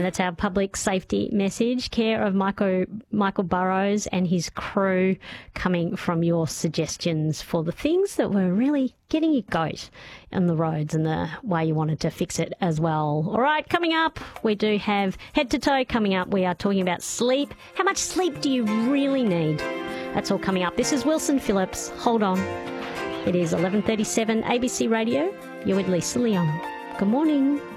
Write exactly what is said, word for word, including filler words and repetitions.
And that's our public safety message, care of Michael, Michael Burrows and his crew, coming from your suggestions for the things that were really getting you goat on the roads and the way you wanted to fix it as well. All right, coming up, we do have Head to Toe coming up. We are talking about sleep. How much sleep do you really need? That's all coming up. This is Wilson Phillips. Hold on. It is eleven thirty-seven A B C Radio. You're with Lisa Leon. Good morning.